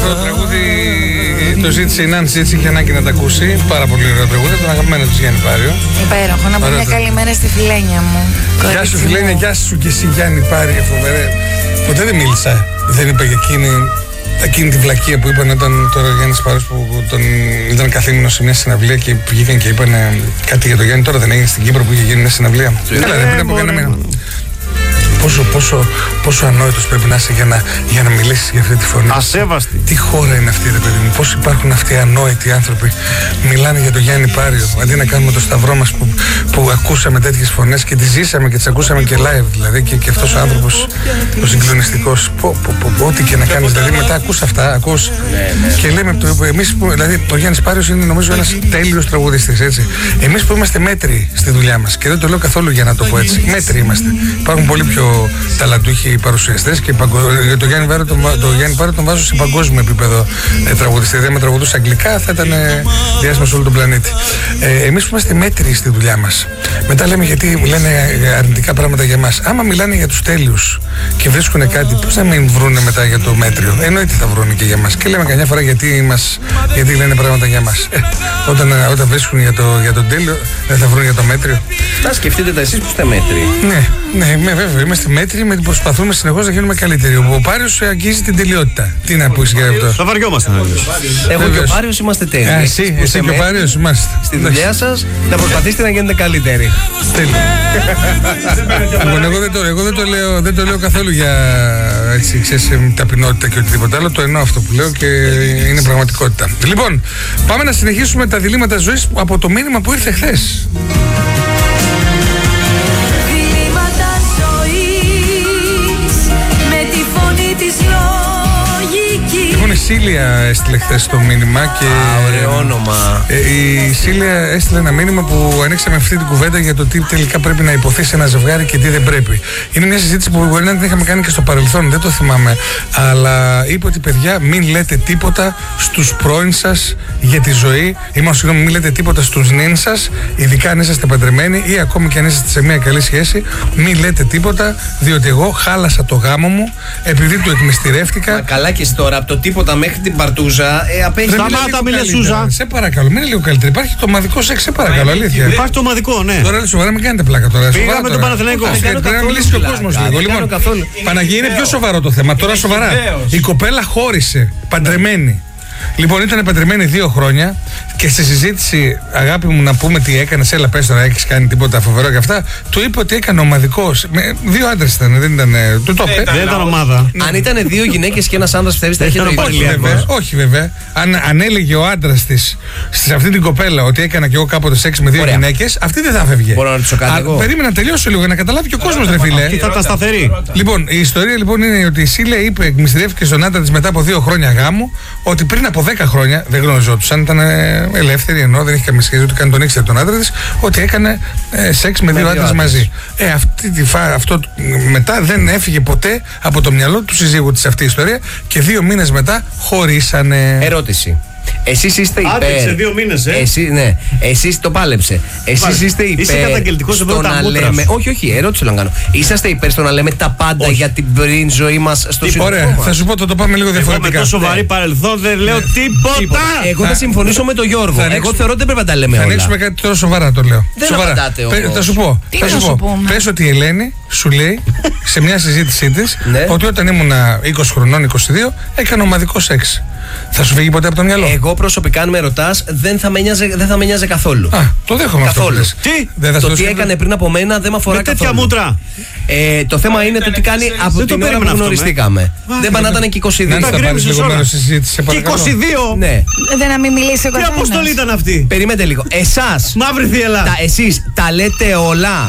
Αυτό το τραγούδι το ζήτησε η Νάνση, έτσι είχε ανάγκη να τα ακούσει. Πάρα πολύ ωραίο τραγούδι, τον αγαπημένο του Γιάννη Πάριο. Υπέροχο, να πω μια καλημέρα στη Φιλένια μου. Γεια σου Φιλένια, γεια σου και εσύ Γιάννη Πάριο, φοβερέ. Ποτέ δεν μίλησα, δεν είπα για εκείνη τη βλακεία που είπαν όταν τώρα ο Γιάννης Πάρος που ήταν καθήμενος σε μια συναυλία και βγήκαν και είπαν κάτι για τον Γιάννη. Τώρα δεν έγινε στην Κύπρο που είχε γίνει μια συναυλία. Καλά, δεν πριν από κανένα μήνα. Πόσο ανόητος πρέπει να είσαι για να μιλήσεις για αυτή τη φωνή. Ασέβαστη. Τι χώρα είναι αυτή, ρε παιδί μου. Πώς υπάρχουν αυτοί οι ανόητοι άνθρωποι. Μιλάνε για τον Γιάννη Πάριο. Αντί να κάνουμε το σταυρό μας που ακούσαμε τέτοιες φωνές και τις ζήσαμε και τις ακούσαμε και live. Δηλαδή και αυτός ο άνθρωπος ο συγκλονιστικός. Ό,τι και να κάνεις. Δηλαδή μετά ακούς αυτά. Και λέμε εμείς που. Δηλαδή ο Γιάννης Πάριος είναι νομίζω ένας τέλειος τραγουδιστής. Εμείς που είμαστε μέτριοι στη δουλειά μας. Και δεν το λέω καθόλου για να το πω έτσι. Μέτριοι είμαστε. Υπάρχουν πολύ πιο ταλαντούχοι παρουσιαστές και το Γιάννη Πάριο τον βάζω σε παγκόσμιο επίπεδο τραγουδιστή. Δηλαδή, με τραγουδούσε αγγλικά θα ήταν διάσημο σε όλο τον πλανήτη. Εμείς που είμαστε μέτριοι στη δουλειά μας, μετά λέμε γιατί λένε αρνητικά πράγματα για μας. Άμα μιλάνε για τους τέλειους και βρίσκουν κάτι, πώς θα μην βρούνε μετά για το μέτριο? Εννοείται θα βρούνε και για μας. Και λέμε καμιά φορά γιατί λένε πράγματα για μας. Όταν βρίσκουν για τον τέλειο, δεν θα βρουν για το μέτριο. Να σκεφτείτε τα εσείς που είστε μέτριοι. Ναι, βέβαια. Είμαστε μέτριοι, προσπαθούμε συνεχώς να γίνουμε καλύτεροι. Ο Πάριος αγγίζει την τελειότητα. Τι να πεις για αυτό? Θα βαριόμαστε. Εγώ και ο Πάριος είμαστε τέλειοι. Εσύ και ο Πάριος είμαστε. Στη δουλειά σας να προσπαθήσετε να γίνετε καλύτεροι. Λοιπόν, εγώ δεν το λέω καθόλου για ταπεινότητα και οτιδήποτε άλλο. Το εννοώ αυτό που λέω και είναι πραγματικότητα. Λοιπόν, πάμε να συνεχίσουμε τα διλήμματα ζωής από το μήνυμα που ήρθε χθες. Η Σίλια έστειλε χθες το μήνυμα και. Ωραίο όνομα. Η Σίλια έστειλε ένα μήνυμα που ανοίξαμε αυτή την κουβέντα για το τι τελικά πρέπει να υποθεί σε ένα ζευγάρι και τι δεν πρέπει. Είναι μια συζήτηση που μπορεί να την είχαμε κάνει και στο παρελθόν, δεν το θυμάμαι. Αλλά είπε ότι παιδιά, μην λέτε τίποτα στους πρώην σας για τη ζωή. Μην λέτε τίποτα στους νυν σας, ειδικά αν είσαστε παντρεμένοι ή ακόμη και αν είσαστε σε μια καλή σχέση. Μην λέτε τίποτα, διότι εγώ χάλασα το γάμο μου επειδή του εκμυστηρεύτηκα. Μα καλά και τώρα από το τίποτα μέχρι την παρτούζα απέχει. Σταμάτα, μιλέ Σούζα. Σε παρακαλώ, μην είναι λίγο καλύτερα. Υπάρχει το ομαδικό σεξ, σε παρακαλώ, αλήθεια. Υπάρχει το ομαδικό, ναι. Τώρα σοβαρά, μην κάνετε πλάκα τώρα. Πήγαμε τον Παναθηναϊκό. Πρέπει να μιλήσει και ο κόσμος λίγο. Λοιπόν, Παναγία, είναι πιο σοβαρό το θέμα. Τώρα σοβαρά. Η κοπέλα χώρισε, παντρεμένη. Λοιπόν, ήταν παντρεμένη 2 χρόνια και στη συζήτηση, αγάπη μου, να πούμε τι έκανες, έλα πες τώρα, έχεις κάνει τίποτα φοβερό και αυτά, του είπε ότι έκανε ομαδικός. 2 άντρες ήταν, δεν ήταν. Του το είπε. Δεν ήταν ομάδα. Αν ήταν 2 γυναίκες και ένας άντρας, πιστεύεις θα είχε το Όχι βέβαια. Αν έλεγε ο άντρας της σε αυτή την κοπέλα ότι έκανα και εγώ κάποτε σεξ με 2 γυναίκες, αυτή δεν θα φεύγε. Μπορώ να ρωτήσω κάτι εγώ? Περίμενα να τελειώσω λίγο, να καταλάβει και ο κόσμος, ρε φίλε. Και θα ήταν σταθερή. Λοιπόν, η ιστορία λοιπόν είναι ότι η Σίλια είπε, εκμυστηρεύτηκε στον άντρα της μετά από 2 χρόνια γάμου, ότι πριν από 10 χρόνια δεν γνωριζόντουσαν, ήταν ελεύθερη, ενώ δεν είχε καμία σχέση, ούτε καν τον ήξερε τον άντρα της, ότι έκανε σεξ με 2 άντρες μαζί. Αυτό μετά δεν έφυγε ποτέ από το μυαλό του συζύγου της αυτή η ιστορία και 2 μήνες μετά χωρίσανε. Ερώτηση. Εσείς είστε υπέρ. Άντεξε 2 μήνες, Ναι, εσείς το πάλεψε. Εσείς είστε υπέρ. Είσαι καταγγελτικός εδώ τα μούτρα. Όχι, ερώτηση να κάνω. Είσαστε υπέρ στο να λέμε τα πάντα για την πριν ζωή μας στο σύντομο? Ωραία, θα σου πω, θα το πάμε λίγο διαφορετικά. Εγώ με το σοβαρή παρελθόν δεν λέω τίποτα. Εγώ θα συμφωνήσω με τον Γιώργο. Εγώ θεωρώ ότι δεν πρέπει να τα λέμε όλα. Θα ανοίξουμε κάτι τώρα σοβαρά, το λέω. Δεν απαντάτε όμως. Θα σου πω. Πες ότι η Ελένη σου λέει σε μια συζήτησή της ότι όταν ήμουν 20 χρονών, 22, έκανε ομαδικό σεξ. Θα σου φύγει ποτέ από το μυαλό? Εγώ προσωπικά, αν με ρωτάς, δεν θα με νοιάζει καθόλου. Το δέχομαι καθόλου. Αυτό. Τι? Το τι έκανε πριν από μένα δεν με αφορά καθόλου. Τέτοια μούτρα. Το θέμα είναι το τι κάνει από την ώρα που γνωριστήκαμε. Δεν πάνε να ήταν και 22. Να γκρέμισε λίγο μέρος στη συζήτηση. Και 22! Ναι. Δεν να μην μιλήσει ο καθένας. Τι αποστολή ήταν αυτή? Περιμένετε λίγο. Εσάς. Μαύρη θύελα. Εσείς τα λέτε όλα.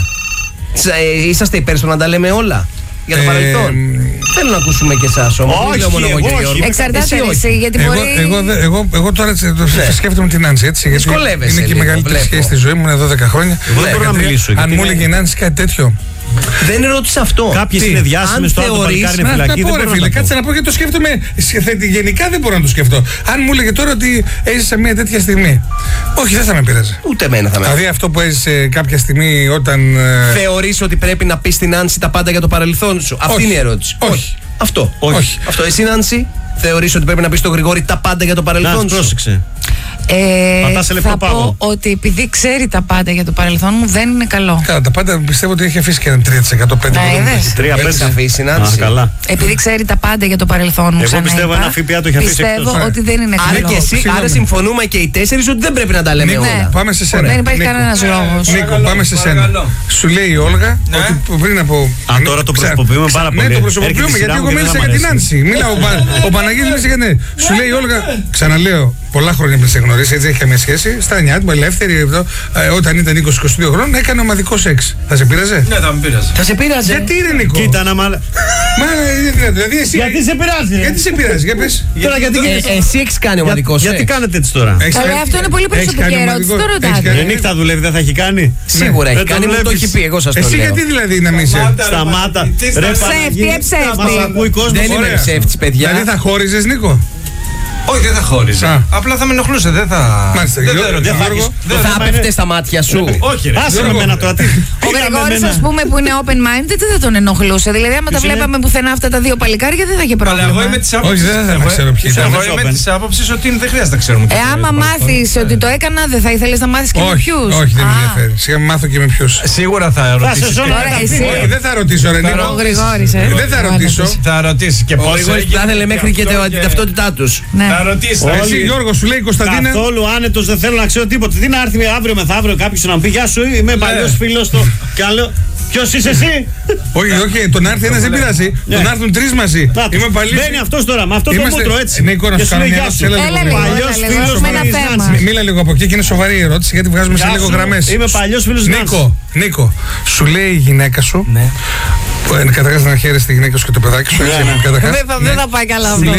Είσαστε υπέρ στο να τα λέμε όλα για το παρελθόν? Θέλω να ακούσουμε και εσάς όμως. Όχι. Εξαρτάται εσύ, γιατί μπορεί. Εγώ τώρα σκέφτομαι την Νάνση, έτσι. Γιατί είναι και η μεγαλύτερη σχέση στη ζωή μου, είναι 12 χρόνια. Εγώ δεν μπορώ να μιλήσω. Αν μου έλεγε η Νάνση κάτι τέτοιο. Δεν ρώτησα αυτό. Κάποιες είναι διάσημες, τώρα το παλικάρι είναι φυλακή. Δεν μπορώ, φίλε, κάτσε να πω γιατί το σκέφτομαι. Γενικά δεν μπορώ να το σκεφτώ. Αν μου έλεγε τώρα ότι έζησα μια τέτοια στιγμή. Όχι, δεν θα με πειράζει. Ούτε εμένα θα με. Δηλαδή αυτό που έζησε κάποια στιγμή όταν. Θεωρείς ότι πρέπει να πεις στην Νάνση τα πάντα για το παρελθόν σου? Αυτή είναι η ερώτηση. Όχι. Αυτό. Όχι. Αυτό. Εσύ, Νάνση? Θεωρείς ότι πρέπει να πεις στον Γρηγόρη τα πάντα για το παρελθόν σου? Πρόσεξε. Θα πω ότι επειδή ξέρει τα πάντα για το παρελθόν μου δεν είναι καλό. Καλά, τα πάντα πιστεύω ότι έχει αφήσει και ένα 3%. 5%. Έχεις αφήσει να καλά. Επειδή ξέρει τα πάντα για το παρελθόν μου. Εγώ πιστεύω ένα ΦΠΑ το έχει αφήσει. Πιστεύω ότι δεν είναι καλό. Άρα συμφωνούμε και οι 4 ότι δεν πρέπει να τα λέμε όλα. Πάμε σε σένα. Δεν υπάρχει κανένας λόγος. Νίκο, πάμε σε σένα. Σου λέει η Όλγα ότι πριν από. Τώρα το προσωποποιούμε πάρα πολύ. Ναι, το προσωποποιούμε γιατί εγώ μίλησα για την Άνση. Ο Παναγιώτης μίλησε για την. Σου λέει η Όλγα, ξαναλέω, πολλά χρόνια πριν σε γνωρίσει, έτσι έχει καμία σχέση. Στα νιάτ μου, ελεύθερη, όταν ήταν 20-22 χρόνια, έκανε ομαδικό σεξ. Θα σε πείραζε? Ναι, θα με πείραζε. Θα σε πείραζε? Γιατί ρε Νίκο? Κοίτα να μάλλον. Δηλαδή εσύ. Γιατί σε πειράζει? Γιατί σε πειράζει, για πες. Εσύ έχεις κάνει ομαδικό σεξ? Γιατί κάνετε έτσι τώρα? Αυτό είναι πολύ προσωπική ερώτηση. Το ρωτάτε. Η νύχτα δουλεύει, δεν θα έχει κάνει? Σίγουρα έχει κάνει, μου το έχει πει. Εγώ σας το λέω. Εσύ γιατί δηλαδή να μην είσαι? Σταμάτα. Ψεύτη, ψεύτη. Δεν είμαι ψεύτης, παιδιά. Δηλαδή θα χώριζες, Νίκο? Όχι, δεν θα χώριζα. Απλά θα με ενοχλούσε. Δεν θα. Μάλιστα, θα έπεφτε στα μάτια σου. Όχι, ρε. Άσε με μένα τώρα. Ο Γρηγόρης, ας πούμε, που είναι open minded, δεν θα τον ενοχλούσε. Δηλαδή, άμα τα βλέπαμε πουθενά αυτά τα δύο παλικάρια, δεν θα είχε πρόβλημα. Εγώ είμαι της άποψης. Όχι, δεν θα ξέρω ποιοι ήταν. Εγώ είμαι της άποψης ότι δεν χρειάζεται να ξέρουμε. Άμα μάθεις ότι το έκανα, δεν θα ήθελες να μάθεις και με ποιους? Όχι, δεν με ενδιαφέρει. Σιγά μάθω και με ποιους. Σίγουρα θα ρωτήσεις. Όχι, δεν θα ρωτήσω, ρε Νίκο. Ο Γρηγόρης, δεν θα ρωτήσω. Θα ρωτήσει και πώς. Θα ήθελε μέχρι και την ταυτότητά τους. Θα ρωτήσει. Εσύ, Γιώργο, σου λέει η Κωνσταντίνα. Καθόλου άνετος, δεν θέλω να ξέρω τίποτα. Τι να έρθει αύριο μεθαύριο κάποιος να μου πει γεια σου, είμαι παλιός φίλος του. Καλό. Ποιος είσαι εσύ? Όχι, όχι, το να έρθει ένας δεν πειράζει. Το να έρθουν τρεις μαζί. Είμαι παλιός. Μπαίνει αυτός τώρα, με αυτό το μούτρο έτσι. Νίκο, να σου κάνω μια ερώτηση. Παλιός φίλος με ένα θέμα. Μίλα λίγο από εκεί και είναι σοβαρή η ερώτηση γιατί βγάζουμε σε λίγο γραμμές. Είμαι παλιός φίλος Νίκο, σου λέει η γυναίκα σου. Καταρχάς να χαίρεσαι τη γυναίκα σου και το παιδάκι σου. Δεν θα πάει καλά αυτό.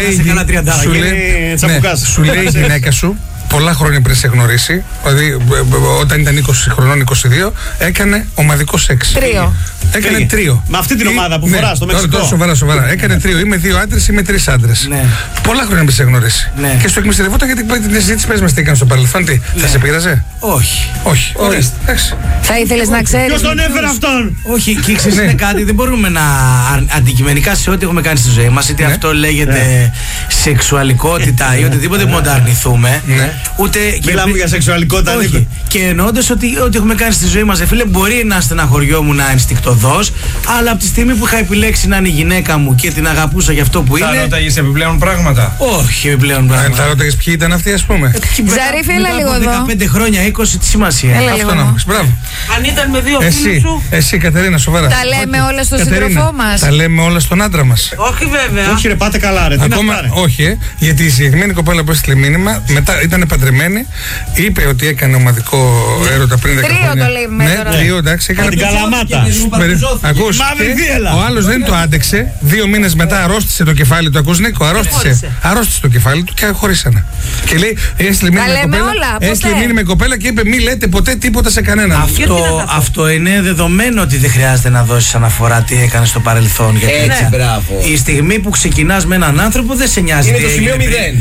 Σου λέει η γυναίκα σου πολλά χρόνια πριν σε γνωρίσει, δηλαδή όταν ήταν 20 χρονών, 22, έκανε ομαδικό σεξ. Έκανε τρίο. Με αυτή την ομάδα που φορά στο Μεξικό. Τώρα σοβαρά. Έκανε τρίο. Είμαι 2 άντρες, είμαι 3 άντρες. Πολλά χρόνια πριν σε γνωρίσει. Και στο εκμυστηρευόταν γιατί την συζήτηση πες μας τι έκανε στο παρελθόν. Τι, θα σε πείραζε? Όχι. Θα ήθελες να ξέρεις? Ποιος τον έφερε αυτόν? Όχι, και ξέρεις είναι κάτι, δεν μπορούμε να αντικειμενικά σε ό,τι έχουμε κάνει στη ζωή μας, είτε αυτό λέγεται σεξουαλικότητα ή οτιδήποτε που να το αρνηθούμε. Ούτε. Μιλάμε για σεξουαλικότητα, όχι. Και εννοώντας ότι ό,τι έχουμε κάνει στη ζωή μας, φίλε, μπορεί να στεναχωριόμουν ενστικτωδώς, αλλά από τη στιγμή που είχα επιλέξει να είναι η γυναίκα μου και την αγαπούσα για αυτό που είναι. Θα ρώταγες επιπλέον πράγματα? Όχι, επιπλέον πράγματα. Θα ρώταγες ποιοι ήταν αυτοί, ας πούμε? Ζαρίφη, έλα λίγο εδώ. 15 χρόνια, 20, τι σημασία. Αυτό να μου πεις, μπράβο. Αν ήταν με δύο φίλους σου. Εσύ, Κατερίνα, σοβαρά. Τα λέμε όλα στον σύντροφό μας. Τα λέμε όλα στον άντρα μας. Όχι, βέβαια. Όχι, ρε, πάτε καλά, ρε. Όχι, γιατί η συγκεκριμένη κοπέλα που έστειλε μήνυμα, μετά ήταν παντρεμένη, είπε ότι έκανε ομαδικό έρωτα πριν 10 χρόνια. Τρίο το λέει τώρα. Ναι, τρίο, εντάξει. Έκανε την Καλαμάτα. Ακούς, ο άλλος δεν το άντεξε. 2 μήνες μετά αρρώστησε το κεφάλι του. Ακούς, Νίκο, αρρώστησε το κεφάλι του και χωρίσανε. Και λέει, έστειλε μήνυμα η κοπέλα και είπε: μη λέτε ποτέ τίποτα σε κανέναν. Αυτό είναι δεδομένο ότι δεν χρειάζεται να δώσεις αναφορά τι έκανε στο παρελθόν. Γιατί η στιγμή που ξεκινάς με έναν άνθρωπο δεν σε νοιάζει. Είναι το σημείο 0.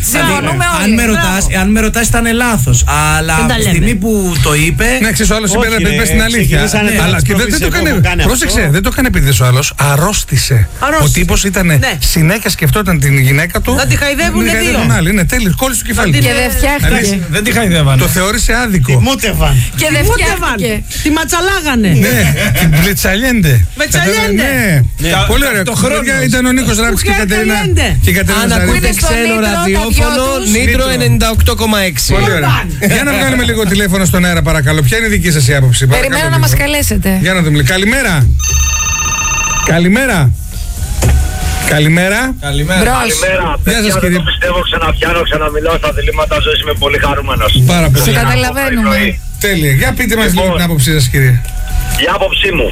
Αν με ρωτάς, ήταν λάθος. Αλλά από τη στιγμή που το είπε. Ναι, ξέρεις, ο άλλος είπε την αλήθεια. Αλλά και δεν το έκανε. Πρόσεξε, δεν το έκανε επειδή ο άλλος αρρώστησε. Ο τύπος ήταν συνέχεια σκεφτόταν την γυναίκα του. Να τη χαϊδεύουν δύο. Είναι τέλειο, κόλλησε το κεφάλι. Και δεν φτιάχτηκε. Δεν τη χαϊδεύανε. Το θεώρησε άδικο. Και δεν φτιάχτηκε. Τη ματσαλάγανε. Ναι, την πλετσαλιέντε. Μετσαλιέντε. Πολύ ωραία. Το χρόνο ήταν ο Νίκος Ράπης και η Κατερίνα. Αν ακούτε ξένο ραδιόφωνο, Νίτρο 98,6. Πολύ ωραία. Για να βγάλουμε λίγο τηλέφωνο στον αέρα, παρακαλώ. Ποια είναι η δική σας η άποψη? Περιμένω να μας καλέσετε. Για να δούμε. Καλημέρα. Καλημέρα. Καλημέρα. Καλημέρα. Γεια σας, κύριε. Το πιστεύω, ξαναμιλάω στα διλήμματα ζωής, είμαι πολύ χαρούμενος. Πάρα πολύ. Σε καταλαβαίνουμε. Τέλεια. Για πείτε μας λίγο την άποψή σας, κύριε. Η άποψή μου.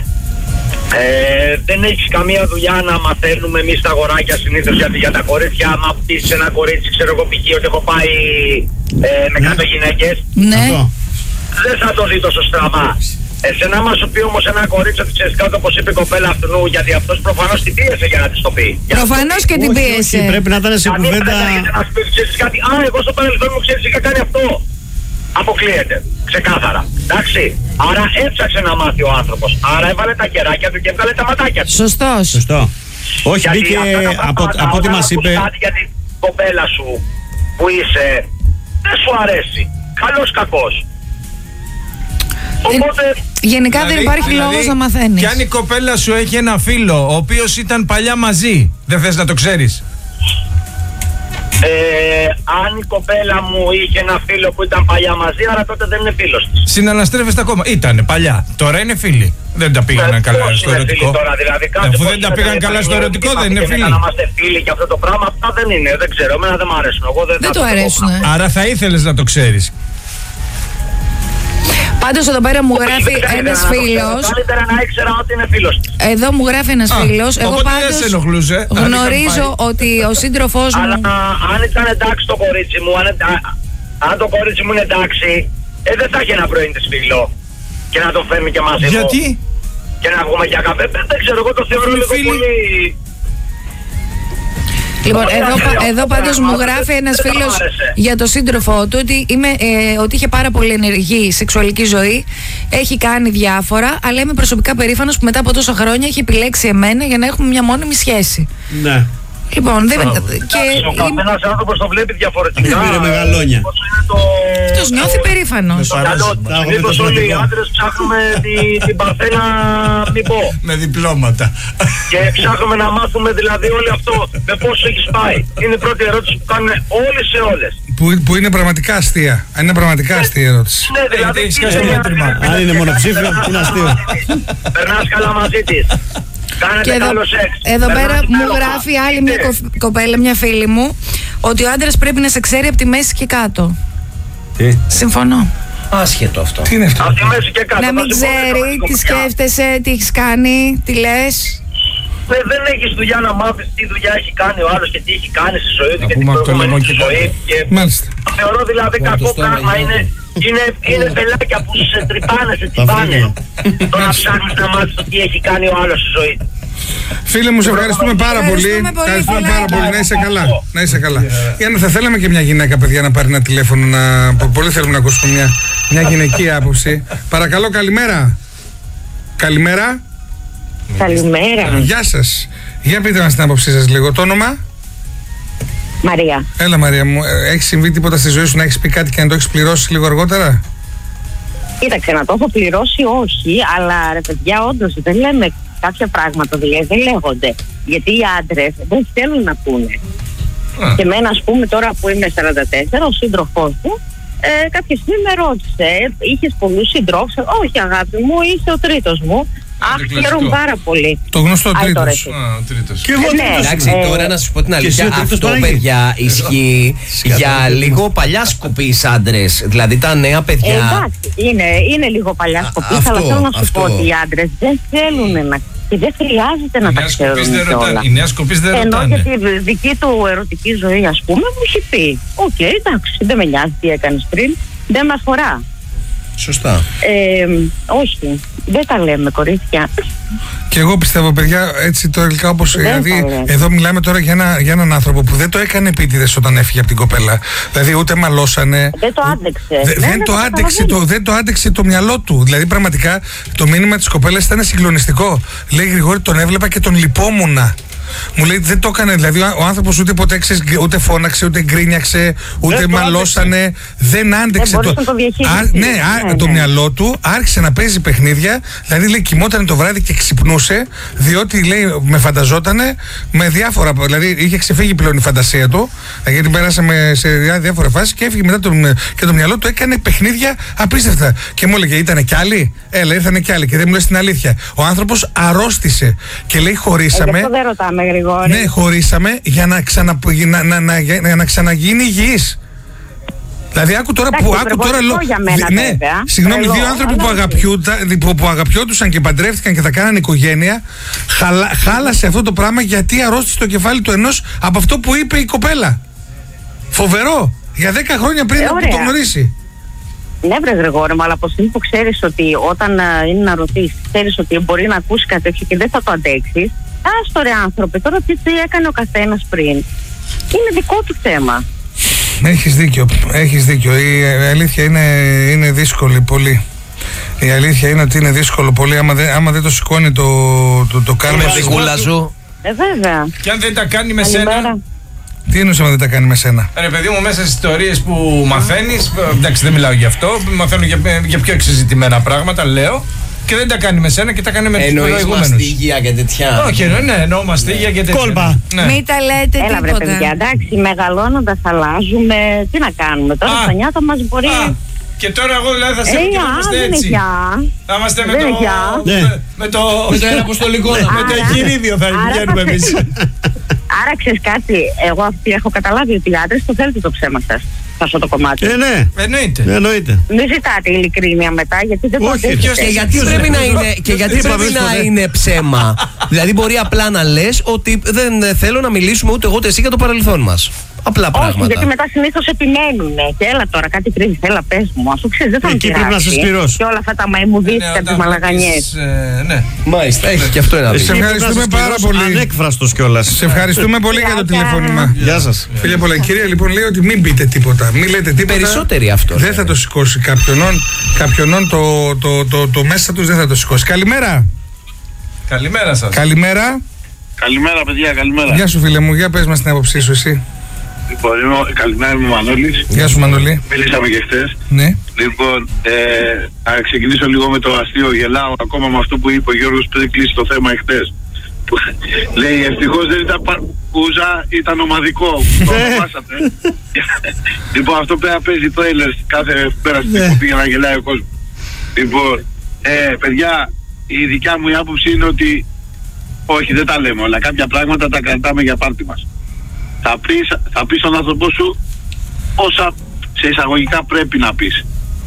Δεν έχεις καμία δουλειά να μαθαίνουμε εμείς τα αγοράκια συνήθως για τα κορίτσια. Άμα πτήσεις ένα κορίτσι, ξέρω εγώ π.χ. ότι έχω πάει με 100 γυναίκες. Ναι. Δεν θα το δει τόσο στραβά. Εσένα άμα σου πει όμως ένα κορίτσι ότι ξέρεις κάτω όπως είπε η κοπέλα αυτού, γιατί αυτός προφανώς την πίεσε για να της το πει. Προφανώς και την πίεσε. Πρέπει να ήταν σε κουβέντα. Να σου πει ξέρεις κάτι, εγώ στο παρελθόν μου ξέρεις είχα κάνει αυτό. Αποκλείεται. Ξεκάθαρα. Εντάξει. Άρα έψαξε να μάθει ο άνθρωπος. Άρα έβαλε τα κεράκια του και έβγαλε τα ματάκια του. Σωστό. Όχι, μπήκε από ό,τι μας είπε. κοπέλα σου που είσαι δεν σου αρέσει. Καλός κακός. Οπότε... Γενικά δεν υπάρχει λόγος να μαθαίνεις. Και αν η κοπέλα σου έχει ένα φίλο ο οποίος ήταν παλιά μαζί, δεν θες να το ξέρεις? Αν η κοπέλα μου είχε ένα φίλο που ήταν παλιά μαζί, άρα τότε δεν είναι φίλος της. Συναναστρέφεστε ακόμα. Ήτανε παλιά. Τώρα είναι φίλοι. Δεν τα πήγαν καλά στο ερωτικό. Τώρα, δηλαδή, αφού δεν τα πήγαν καλά στο ερωτικό, δεν είναι φίλοι. Να είμαστε φίλοι και αυτό το πράγμα, αυτά δεν είναι. Δεν ξέρω, εμένα δεν μου αρέσουν. Εγώ δεν το αρέσουν. Άρα θα ήθελες να το ξέρεις. Πάντως εδώ πέρα μου γράφει ένας φίλος. Καλύτερα να ήξερα ότι είναι φίλος της. Εδώ μου γράφει ένας φίλος. Εγώ πάντως γνωρίζω ότι ο σύντροφός μου... Αλλά αν ήταν εντάξει το κορίτσι μου, αν το κορίτσι μου είναι εντάξει, δεν θα έχει ένα πρώην της φίλο και να το φέρνει και μαζί μου. Γιατί? Και να βγούμε για καφέ. Δεν ξέρω, εγώ το θεωρώ λίγο πολύ... Λοιπόν, εδώ πάντως μου γράφει ένας φίλος για το σύντροφό του ότι είχε πάρα πολύ ενεργή σεξουαλική ζωή, έχει κάνει διάφορα, αλλά είμαι προσωπικά περήφανος που μετά από τόσα χρόνια έχει επιλέξει εμένα για να έχουμε μια μόνιμη σχέση. Ναι. Λοιπόν, δεν... Ο καθένας άνθρωπος το βλέπει διαφορετικά. Πήρε μεγαλόνια. Αυτός νιώθει περήφανος. Συνήθως όλοι οι άντρες ψάχνουμε την παρθένα, μην πω. Με διπλώματα. Και ψάχνουμε να μάθουμε δηλαδή όλο αυτό με πόσο έχεις πάει. Είναι η πρώτη ερώτηση που κάνουν όλοι σε όλες. Που είναι πραγματικά αστεία. Είναι πραγματικά αστεία ερώτηση. Ναι, δηλαδή. Αν είναι μονοψήφιο, είναι αστείο. Περνάς καλά μαζί της. Και εδώ πέρα μου γράφει άλλη μια κοπέλα, μια φίλη μου, ότι ο άντρας πρέπει να σε ξέρει από τη μέση και κάτω. Τι? Συμφωνώ. Άσχετο αυτό. Τι είναι αυτό? Από τη μέση και κάτω. Να μην ξέρει τι σκέφτεσαι, τι έχεις κάνει, τι λες. Δεν έχεις δουλειά να μάθεις τι δουλειά έχει κάνει ο άλλος και τι έχει κάνει στη ζωή του και την Ακούμε το προηγούμενη λαιμό στη και ζωή. Μάλιστα. Θεωρώ δηλαδή κακό πράγμα είναι πελάκια που σε τρυπάνε, σε τσιπάνε. Το να ψάχνεις να μάθεις τι έχει κάνει ο άλλος στη ζωή του. Φίλε μου, σε ευχαριστούμε πάρα πολύ. Ευχαριστούμε πάρα πολύ. Να είσαι καλά. Να είσαι καλά. Θα θέλαμε και μια γυναίκα, παιδιά, να πάρει ένα τηλέφωνο. Πολύ θέλουμε να ακούσουμε μια γυναική άποψη. Παρακαλώ, καλημέρα. Καλημέρα. Καλημέρα. Γεια σας. Για πείτε μας την άποψή σας λίγο. Το όνομα? Μαρία. Έλα, Μαρία μου. Έχει συμβεί τίποτα στη ζωή σου να έχεις πει κάτι και να το έχεις πληρώσει λίγο αργότερα? Κοίταξε, να το έχω πληρώσει όχι, αλλά ρε παιδιά, όντως δεν λέμε κάποια πράγματα, δηλαδή δεν λέγονται. Γιατί οι άντρες δεν θέλουν να πούνε. Και εμένα, ας πούμε, τώρα που είμαι 44, ο σύντροφός μου κάποια στιγμή με ρώτησε, είχες πολλούς συντρόφους? Όχι, αγάπη μου, είσαι ο τρίτος μου. Αχ, χαίρομαι πάρα πολύ. Το γνωστό τρίτος. Και εγώ εντάξει, τώρα να σας πω την αλήθεια, αυτό παιδιά ισχύει για λίγο παλιά σκοπής άντρες. Δηλαδή τα νέα παιδιά. Εντάξει, είναι λίγο παλιά σκοπής, αλλά θέλω να σου πω ότι οι άντρες δεν θέλουν να. Και δεν χρειάζεται να τα ξέρουν όλα. Οι νέα σκοπείς δεν ρωτάνε. Ενώ για τη δική του ερωτική ζωή, ας πούμε, μου έχει πει: οκ, εντάξει, δεν με νοιάζει τι έκανες πριν, δεν με αφορά. Σωστά. Όχι, δεν τα λέμε, κορίτσια. Και εγώ πιστεύω, παιδιά, έτσι τελικά όπως. Δηλαδή, εδώ μιλάμε τώρα για έναν άνθρωπο που δεν το έκανε επίτηδες όταν έφυγε από την κοπέλα. Δηλαδή, ούτε μαλώσανε. Δεν το άντεξε. Δεν το άντεξε το μυαλό του. Δηλαδή, πραγματικά το μήνυμα της κοπέλας ήταν συγκλονιστικό. Λέει, Γρηγόρη, τον έβλεπα και τον λυπόμουνα. Μου λέει δεν το έκανε, δηλαδή ο άνθρωπος ούτε φώναξε, ούτε γκρίνιαξε, ούτε μαλώσανε, δεν άντεξε το μυαλό του, άρχισε να παίζει παιχνίδια, δηλαδή λέει κοιμόταν το βράδυ και ξυπνούσε, διότι λέει με φανταζότανε με διάφορα, δηλαδή είχε ξεφύγει πλέον η φαντασία του, γιατί πέρασαμε σε διάφορα φάσεις και έφυγε μετά και το μυαλό του έκανε παιχνίδια απίστευτα. Και μου έλεγε ήταν κι άλλοι, ήρθανε κι άλλοι και δεν μου λες την αλήθεια. Ο άνθρωπος αρρώστησε και λέει χωρίσαμε. Ναι, χωρίσαμε για να ξαναγίνει υγιής. Δηλαδή άκου τώρα ναι, συγγνώμη, δύο άνθρωποι που αγαπιόντουσαν και παντρεύτηκαν και θα κάνανε οικογένεια, χάλασε αυτό το πράγμα γιατί αρρώστησε το κεφάλι του ενός από αυτό που είπε η κοπέλα. Φοβερό, για 10 χρόνια πριν από το γνωρίσει. Ναι, βρε Γρηγόρη μου, αλλά από στιγμή που ξέρεις ότι όταν είναι να ρωτήσεις, ξέρεις ότι μπορεί να ακούσει κάτι τέτοιο και δεν θα το αντέξεις. Άστο ρε άνθρωποι, τώρα τι έκανε ο καθένας πριν. Είναι δικό του θέμα. Έχεις δίκιο. Η αλήθεια είναι δύσκολη πολύ. Η αλήθεια είναι ότι είναι δύσκολο πολύ. Άμα δεν το σηκώνει το κάνει. Σιγούλα σου. Βέβαια. Και αν δεν τα κάνει με σένα. Τι εννοούσε δεν τα κάνει με σένα? Ρε παιδί μου, μέσα στις ιστορίες που μαθαίνεις, εντάξει δεν μιλάω γι' αυτό, μαθαίνω για πιο εξεζητημένα πράγματα, λέω, και δεν τα κάνει με σένα και τα κάνει με τους προηγούμενους. Εννοείς μαστίγια και τέτοια? Όχι, ναι, εννοώ μαστίγια και τέτοια. Κόλπα. Ναι. Μην τα λέτε Έλα βρε τίποτα. παιδιά, εντάξει, μεγαλώνοντας αλλάζουμε. Τι να κάνουμε τώρα, στα νιάτα μας μπορεί. Και τώρα εγώ δηλαδή θα σε πω και θα είμαστε δεν είναι έτσι. γεια. Θα είμαστε με Δεν το... είναι γεια. Με το... Με το αποστολικό. Με το εγχειρίδιο θα βγαίνουμε εμείς. Άρα ξέρεις κάτι, εγώ αυτή έχω καταλάβει ότι οι άντρες το θέλετε το ψέμα σας σε αυτό το κομμάτι. Ναι. Εννοείται. Μην ζητάτε ειλικρίνεια μετά, γιατί δεν το Όχι, αντέχετε. Και γιατί πρέπει να είναι ψέμα? Δηλαδή μπορεί απλά να λες ότι δεν θέλω να μιλήσουμε ούτε εγώ ούτε εσύ για το παρελθόν μας. Απλά Όχι, πράγματα. γιατί μετά συνήθως επιμένουν. Και έλα τώρα, κάτι κρύβει, έλα πες μου. Αφού ξέρεις, δεν θα μου Εκεί πρέπει να σε σκληρώσει. Και όλα αυτά τα μαϊμουδίστικα, τις μαλαγανιές. Ναι. Μάλιστα, έχει και αυτό ένα Σε δίκιο. ευχαριστούμε πάρα πολύ. Ανέκφραστος κιόλας. Σε ευχαριστούμε πολύ για το τηλεφώνημα. Γεια σας. Φίλια πολλά, η κυρία λοιπόν λέει ότι μην πείτε τίποτα. Μην λέτε τίποτα. Περισσότεροι αυτό. Δεν θα το σηκώσει κάποιον το μέσα τους δεν θα το σηκώσει. Καλημέρα. Καλημέρα σας. Καλημέρα. Καλημέρα, παιδιά, καλημέρα. Γεια σου φίλε μου, για πες μας την άποψή σου εσύ. Λοιπόν, καλημέρα, είμαι ο Μανώλης. Γεια σου Μανώλη. Μιλήσαμε και χθες. Ναι. Λοιπόν, θα ξεκινήσω λίγο με το αστείο. Γελάω ακόμα με αυτό που είπε ο Γιώργος πριν κλείσει το θέμα εχθές. Λέει, ευτυχώς δεν ήταν Κούζα, ήταν ομαδικό. Το ονομάσατε. Λοιπόν, αυτό πέρα παίζει τρέιλερ κάθε πέρα στην εκπομπή για να γελάει ο κόσμος. Λοιπόν, παιδιά, η δικιά μου η άποψη είναι ότι όχι, δεν τα λέμε όλα. Κάποια πράγματα τα κρατάμε για πάρτι μας. Θα πεις στον άνθρωπό σου όσα σε εισαγωγικά πρέπει να πεις.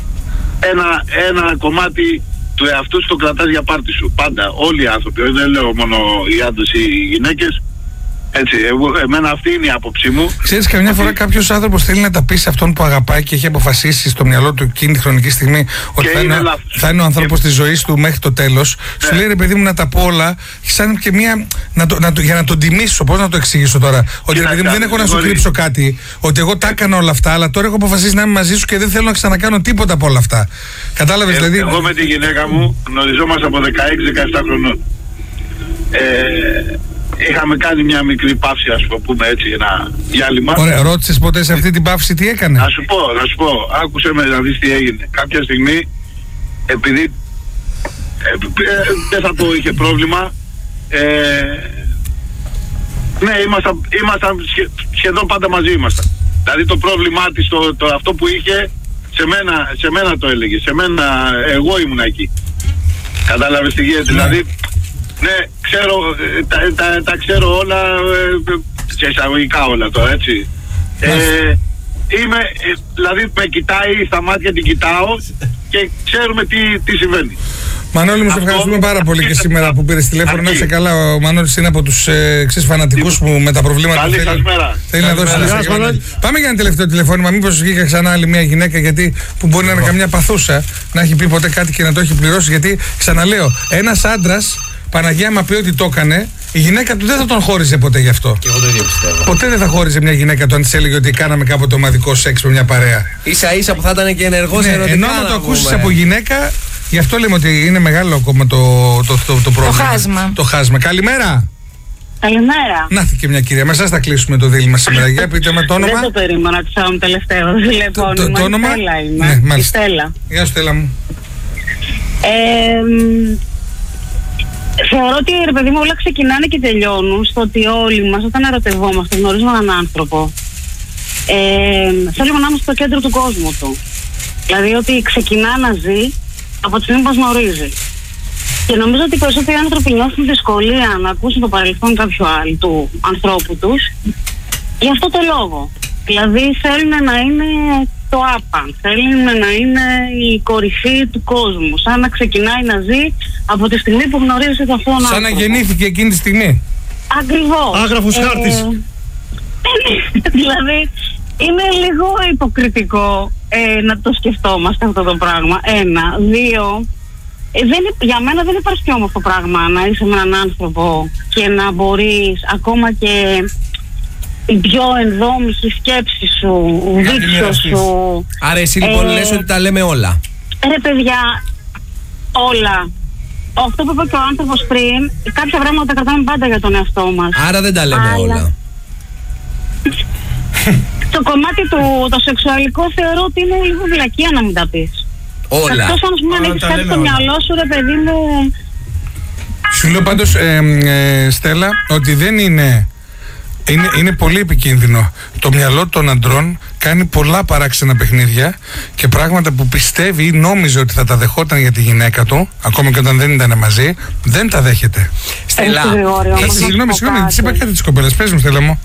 Ένα κομμάτι του εαυτού σου το κρατάς για πάρτι σου. Πάντα, όλοι οι άνθρωποι, δεν λέω μόνο οι άντρες ή οι γυναίκες. Έτσι, εμένα αυτή είναι η άποψή μου. Ξέρεις, καμιά φορά κάποιος άνθρωπος θέλει να τα πει σε αυτόν που αγαπάει και έχει αποφασίσει στο μυαλό του εκείνη τη χρονική στιγμή ότι θα είναι ο άνθρωπος της ζωής του μέχρι το τέλος. Ναι. Σου λέει ρε παιδί μου να τα πω όλα, σαν και μια. Για να τον τιμήσω, πώς να το εξηγήσω τώρα. Ότι ρε παιδί μου δεν έχω να σου κρύψω κάτι. Ότι εγώ τα έκανα όλα αυτά, αλλά τώρα έχω αποφασίσει να είμαι μαζί σου και δεν θέλω να ξανακάνω τίποτα από όλα αυτά. Κατάλαβες δηλαδή. Εγώ με τη γυναίκα μου γνωριζόμαστε από 16-17 χρονών. Είχαμε κάνει μια μικρή παύση, ας πούμε έτσι, ένα διάλειμμα. Ωραία, ρώτησες ποτέ σε αυτή την παύση τι έκανε? Να σου πω, άκουσε με να δεις τι έγινε. Κάποια στιγμή, επειδή δεν θα πω είχε πρόβλημα, ναι, ήμασταν σχεδόν πάντα μαζί ήμασταν. Δηλαδή το πρόβλημά της, αυτό που είχε, σε μένα το έλεγε. Σε μένα, εγώ ήμουν εκεί. Κατάλαβες τι γίνεται, δηλαδή. Ναι, ξέρω, τα ξέρω όλα, σε εισαγωγικά όλα τώρα, έτσι. Δηλαδή με κοιτάει, στα μάτια την κοιτάω και ξέρουμε τι συμβαίνει. Μανώλη μου, σε ευχαριστούμε πάρα πολύ και σήμερα που πήρες τηλέφωνο. Να είσαι καλά, ο Μανώλης είναι από τους φανατικούς μου με τα προβλήματα που θέλει να δώσει λεφτά. Πάμε για ένα τελευταίο τηλεφώνημα, μήπως βγήκα ξανά άλλη μια γυναίκα που μπορεί να είναι καμιά παθούσα, να έχει πει ποτέ κάτι και να το έχει πληρώσει, γιατί ξαναλέω, ένας άντρας Παναγία μα πει ότι το έκανε, η γυναίκα του δεν θα τον χώριζε ποτέ γι' αυτό. Και εγώ το ίδιο πιστεύω. Ποτέ δεν θα χώριζε μια γυναίκα του αν της έλεγε ότι κάναμε κάποτε ομαδικό σεξ με μια παρέα. Ίσα ίσα που θα ήταν και ενεργός ερωτικά. Ενώ να το ακούσεις από γυναίκα, γι' αυτό λέμε ότι είναι μεγάλο ακόμα το πρόβλημα. Το χάσμα. Το χάσμα. Καλημέρα. Καλημέρα. Να έρθει και μια κυρία. Με εσάς θα κλείσουμε το δίλημμα σήμερα. Για πείτε με το όνομα. Δεν το περίμενα, άκουσα τελευταίο. Το όνομα. Στέλλα είμαι. Ναι, μάλιστα. Στέλλα. Γεια σου, Στέλλα μου. Θεωρώ ότι ρε παιδί μου όλα ξεκινάνε και τελειώνουν στο ότι όλοι μας όταν ερωτευόμαστε γνωρίζουμε έναν άνθρωπο, θέλουμε να είμαστε στο κέντρο του κόσμου του. Δηλαδή ότι ξεκινά να ζει από τη στιγμή που μας γνωρίζει. Και νομίζω ότι οι περισσότεροι άνθρωποι νιώθουν δυσκολία να ακούσουν το παρελθόν κάποιου άλλου του ανθρώπου τους για αυτό το λόγο. Δηλαδή θέλουν να είναι το άπαν, θέλουν να είναι η κορυφή του κόσμου, σαν να ξεκινάει να ζει από τη στιγμή που γνωρίζει αυτόν τον άνθρωπο. Σαν να γεννήθηκε εκείνη τη στιγμή. Ακριβώς. Άγραφος χάρτης. Δηλαδή είναι λίγο υποκριτικό να το σκεφτόμαστε αυτό το πράγμα. Ένα. Δύο, για μένα δεν υπάρχει πιο όμορφο πράγμα να είσαι με έναν άνθρωπο και να μπορείς ακόμα και η πιο ενδόμηση σκέψη σου, δίκτυο σου. Άρα εσύ λοιπόν λες ότι τα λέμε όλα. Ρε παιδιά, όλα. Αυτό που είπε και ο άνθρωπος πριν, κάποια πράγματα τα κρατάμε πάντα για τον εαυτό μας. Άρα δεν τα λέμε όλα. Το κομμάτι το σεξουαλικό θεωρώ ότι είναι λίγο βλακεία να μην τα πεις. Όλα. Εκτός αν έχεις κάτι στο μυαλό σου, ρε παιδί μου. Σου λέω πάντως, Στέλλα, ότι δεν είναι πολύ επικίνδυνο. Το μυαλό των αντρών κάνει πολλά παράξενα παιχνίδια και πράγματα που πιστεύει ή νόμιζε ότι θα τα δεχόταν για τη γυναίκα του, ακόμα και όταν δεν ήταν μαζί, δεν τα δέχεται. Στέλλα. Συγγνώμη, της είπα κάτι της κοπέλας. Πες μου, Στέλλα μου.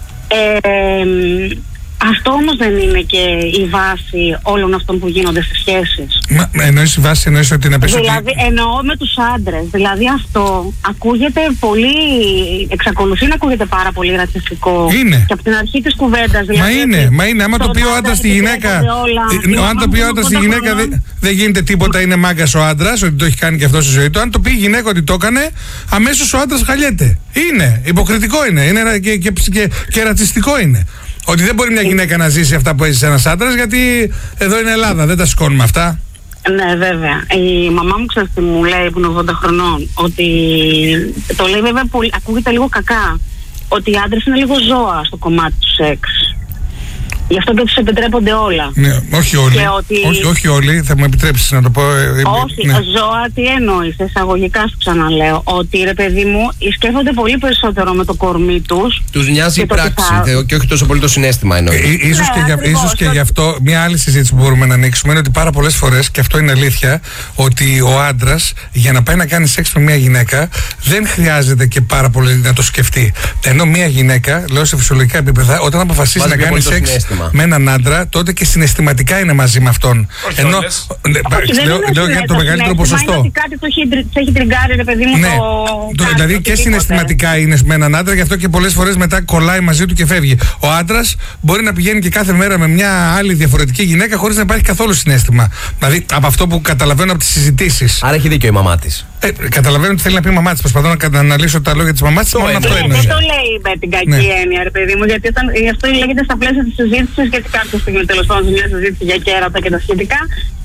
Αυτό όμως δεν είναι και η βάση όλων αυτών που γίνονται στις σχέσεις. Εννοείς η βάση, εννοείς ότι να πεις ότι... Δηλαδή, εννοώ με τους άντρες. Δηλαδή αυτό ακούγεται πολύ, εξακολουθεί να ακούγεται πάρα πολύ ρατσιστικό. Είναι. Και από την αρχή της κουβέντας. Δηλαδή, Μα είναι. Άμα το πει ο άντρας στη γυναίκα... Αν το πει ο άντρας στη γυναίκα δεν γίνεται τίποτα, είναι μάγκας ο άντρας, ότι το έχει κάνει και αυτό στη ζωή του. Αν το πει η γυναίκα ότι το έκανε, αμέσως ο άντρας χαλιέται. Είναι. Υποκριτικό είναι. Και ρατσιστικό είναι. Ότι δεν μπορεί μια γυναίκα να ζήσει αυτά που έζησε ένας άντρας, γιατί εδώ είναι Ελλάδα, δεν τα σηκώνουμε αυτά. Ναι, βέβαια. Η μαμά μου, ξέρεις τι μου λέει, που είναι 80 χρονών, ότι το λέει βέβαια πολύ, ακούγεται λίγο κακά, ότι οι άντρες είναι λίγο ζώα στο κομμάτι του σεξ. Γι' αυτό και τους επιτρέπονται όλα. Ναι, όχι όλοι. Όχι όλοι, θα μου επιτρέψεις να το πω. Όχι, ναι. Ζώα, τι εννοείς, εισαγωγικά σου ξαναλέω. Ότι ρε παιδί μου, σκέφτονται πολύ περισσότερο με το κορμί τους. Τους νοιάζει η πράξη και όχι τόσο πολύ το συναίσθημα εννοείς. Ίσως και γι' αυτό, μια άλλη συζήτηση που μπορούμε να ανοίξουμε είναι ότι πάρα πολλές φορές, και αυτό είναι αλήθεια, ότι ο άντρας για να πάει να κάνει σεξ με μια γυναίκα δεν χρειάζεται και πάρα πολύ να το σκεφτεί. Ενώ μια γυναίκα, λέω σε φυσιολογικά επίπεδα, όταν αποφασίζει να κάνει σεξ με έναν άντρα, τότε και συναισθηματικά είναι μαζί με αυτόν. Ενώ. Λέω για το μεγαλύτερο ποσοστό. Είναι ότι κάτι το έχει τριγκάρει, ρε παιδί μου. Ναι. Δηλαδή και συναισθηματικά είναι με έναν άντρα, γι' αυτό και πολλές φορές μετά κολλάει μαζί του και φεύγει. Ο άντρας μπορεί να πηγαίνει και κάθε μέρα με μια άλλη διαφορετική γυναίκα χωρίς να υπάρχει καθόλου συναίσθημα. Δηλαδή από αυτό που καταλαβαίνω από τις συζητήσεις. Άρα έχει δίκιο η μαμά της. Καταλαβαίνω ότι θέλει να πει η μαμά της. Προσπαθώ να αναλύσω τα λόγια της μαμάς της. Δεν το λέει με την κακή έννοια, ρε παιδί μου, γιατί αυτό λέγεται στα πλαίσια της συζήτησης, γιατί κάποια στιγμή τέλος πάντων μια συζήτηση για κέρατα και τα σχετικά.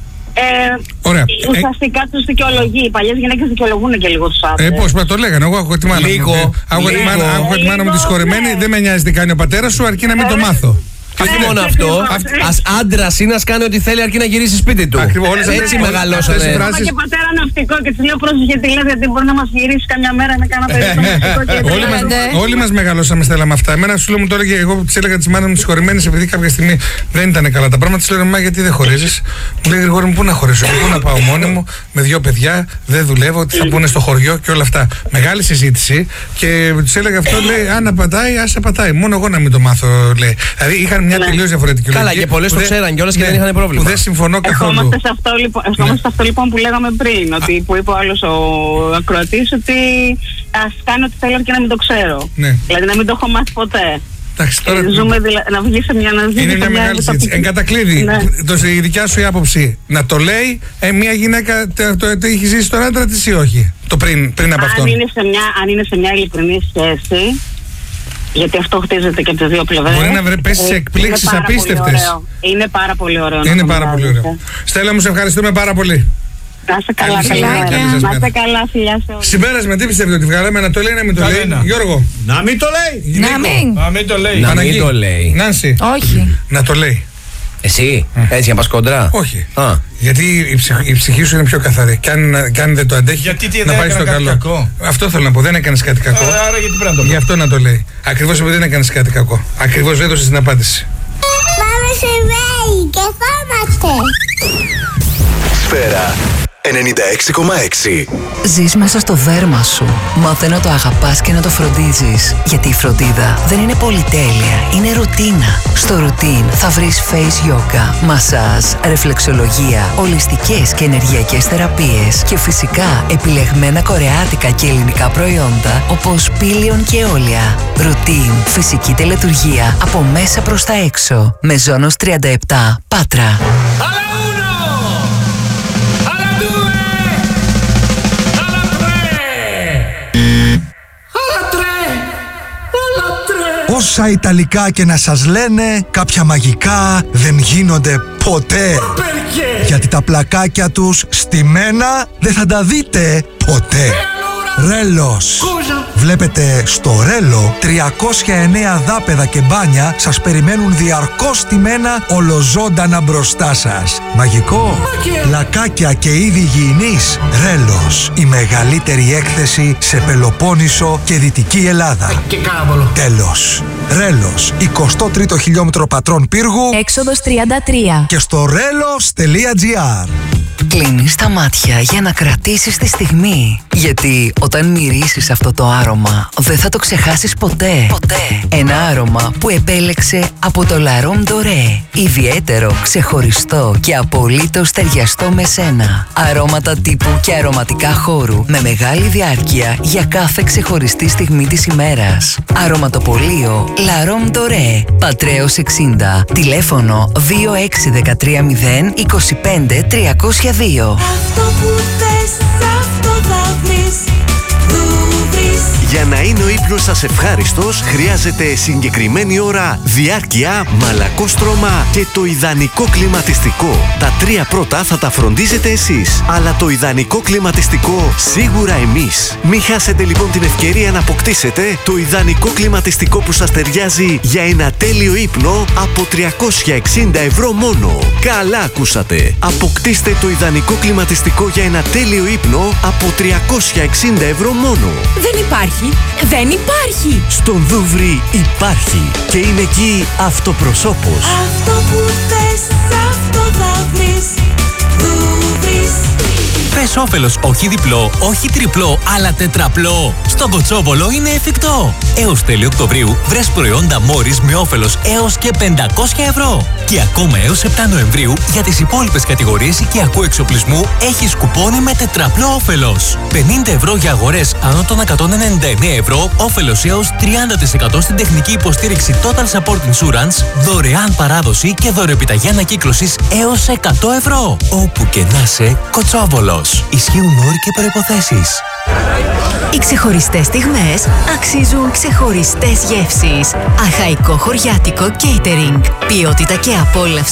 Ουσιαστικά τους δικαιολογεί. Οι παλιές γυναίκες δικαιολογούν και λίγο τους άντρες. Πώς το λέγανε, εγώ έχω τη μάνα μου. Έχω τη μάνα μου τη συγχωρεμένη, δεν με νοιάζει τι κάνει ο πατέρας σου, αρκεί να μην το μάθω. Και όχι μόνο αυτό, ας άντρας είναι, ας κάνει ό,τι θέλει αρκεί να γυρίσει σπίτι του. Έτσι μεγαλώσανε. Και πατέρα ναυτικό και της λέω πρόσεχε τι λέει, γιατί μπορεί να μας γυρίσει καμιά μέρα με κάνα παιδί ναυτικό. Όλοι μας μεγαλώσαμε, Στέλλα, με αυτά. Εμένα σου λέω μου τώρα και εγώ της έλεγα της μάνας μου συγχωρημένης επειδή κάποια στιγμή δεν ήταν καλά τα πράγματα. Της λέω μα γιατί δεν χωρίζεις. Μου λέει Γρηγόρη μου πού να χωρίσω, πού να πάω μόνη μου με 2 παιδιά, δεν δουλεύω, τι θα πούνε στο χωριό και όλα αυτά. Μεγάλη συζήτηση και της έλεγα αυτό, λέει αν πατάει, άσε πατάει. Μόνο εγώ να μην το μάθω, λέει. Δηλαδή είχαν μια τελείως διαφορετική λογική. Καλά, και πολλές το ξέραν κιόλας και δεν είχαν πρόβλημα. Που δεν συμφωνώ καθόλου. Ερχόμαστε σε αυτό λοιπόν που λέγαμε πριν, ότι που είπε ο άλλος ο ακροατής, ότι ας κάνω ό,τι θέλω και να μην το ξέρω. Δηλαδή να μην το έχω μάθει ποτέ. Ζούμε να βγει σε μια αναζήτηση. Είναι μια μεγάλη συζήτηση. Εν κατακλείδη, η δικιά σου η άποψη να το λέει μια γυναίκα το έχει ζήσει τον άντρα της ή όχι, το πριν από αυτόν. Αν είναι σε μια ειλικρινή σχέση, γιατί αυτό χτίζεται και από τις δύο πλευρές. Μπορεί να πέσει σε εκπλήξεις απίστευτες. Είναι πάρα πολύ ωραίο. Είναι πάρα πολύ ωραίο. Στέλλα μου, σε ευχαριστούμε πάρα πολύ. Να είστε καλά, φιλιά σε όλους. Συμπέρασμα, τι πιστεύετε ότι βγάλαμε, να το λέει, να μην το λέει? Γιώργο. Να μην το λέει. Να μην το λέει. Να μην το λέει. Νάνση. Όχι. Να το λέει. Εσύ, έτσι να πας κόντρα? Όχι. Γιατί η ψυχή σου είναι πιο καθαρή. Και αν δεν το αντέχει, να πάει στο καλό. Κακό. Αυτό θέλω να πω. Δεν έκανες κάτι κακό. Άρα γιατί πρέπει να το πω. Γι' αυτό να το λέει. Ακριβώς επειδή δεν έκανες κάτι κακό. Ακριβώς έδωσες την απάντηση. Πάμε σε βέη και φάμαστε. Σφαίρα 96,6. Ζεις μέσα στο δέρμα σου. Μάθε να το αγαπάς και να το φροντίζεις. Γιατί η φροντίδα δεν είναι πολυτέλεια, είναι ρουτίνα. Στο ρουτίν θα βρεις face yoga, μασάζ, ρεφλεξολογία, ολιστικές και ενεργειακές θεραπείες και φυσικά επιλεγμένα κορεάτικα και ελληνικά προϊόντα όπως πήλιον και όλια. Ρουτίν, φυσική τελετουργία από μέσα προς τα έξω. Με Ζώνος 37, Πάτρα. Όσα Ιταλικά και να σας λένε, κάποια μαγικά δεν γίνονται ποτέ. Γιατί τα πλακάκια τους στημένα δεν θα τα δείτε ποτέ. Ρέλος. Βλέπετε, στο Ρέλο 309 δάπεδα και μπάνια σας περιμένουν διαρκώς στημένα ολοζώντανα μπροστά σας. Μαγικό. Λακάκια και είδη υγιεινής. Ρέλος. Η μεγαλύτερη έκθεση σε Πελοπόννησο και Δυτική Ελλάδα. Και κάραβολο. Τέλος. Ρέλος. 23ο χιλιόμετρο Πατρών Πύργου. Έξοδος 33. Και στο relos.gr. Κλείνεις τα μάτια για να κρατήσεις τη στιγμή. Γιατί όταν μυρίσεις αυτό το άρωμα, δεν θα το ξεχάσεις ποτέ. Ένα άρωμα που επέλεξε από το La Rome Doré. Ιδιαίτερο, ξεχωριστό και απολύτως ταιριαστό με σένα. Αρώματα τύπου και αρωματικά χώρου με μεγάλη διάρκεια για κάθε ξεχωριστή στιγμή της ημέρας. Αρωματοπωλείο La Rome Doré. Πατρέως 60. Τηλέφωνο 26130 25 302. Αυτό που θες, αυτό θα βρεις. Για να είναι ο ύπνος σας ευχάριστος, χρειάζεται συγκεκριμένη ώρα, διάρκεια, μαλακόστρωμα και το ιδανικό κλιματιστικό. Τα τρία πρώτα θα τα φροντίζετε εσείς, αλλά το ιδανικό κλιματιστικό σίγουρα εμείς. Μην χάσετε λοιπόν την ευκαιρία να αποκτήσετε το ιδανικό κλιματιστικό που σας ταιριάζει για ένα τέλειο ύπνο από 360 ευρώ μόνο. Καλά ακούσατε! Αποκτήστε το ιδανικό κλιματιστικό για ένα τέλειο ύπνο από 360 ευρώ μόνο. Δεν υπάρχει. Δεν υπάρχει. Στον Δούβρι υπάρχει και είναι εκεί αυτοπροσώπος. Αυτό που θες, αυτό θα βρεις. Δούβρις. Πες όφελος όχι διπλό, όχι τριπλό, αλλά τετραπλό. Στον Κοτσόβολο είναι εφικτό. Έως τέλη Οκτωβρίου βρες προϊόντα Μόρις με όφελος έως και 500 ευρώ. Και ακόμα έως 7 Νοεμβρίου για τις υπόλοιπες κατηγορίες οικιακού εξοπλισμού έχεις κουπόνι με τετραπλό όφελος. 50 ευρώ για αγορές άνω των 199 ευρώ, όφελος έως 30% στην τεχνική υποστήριξη Total Support Insurance, δωρεάν παράδοση και δωρεοπιταγή ανακύκλωσης έως 100 ευρώ. Όπου και να είσαι, Κοτσόβολος. Ισχύουν όροι και προϋποθέσεις. Οι ξεχωριστές στιγμές αξίζουν ξεχωριστές γεύσεις. Αχαϊκό χωριάτικο catering. Ποιότητα και απόλαυση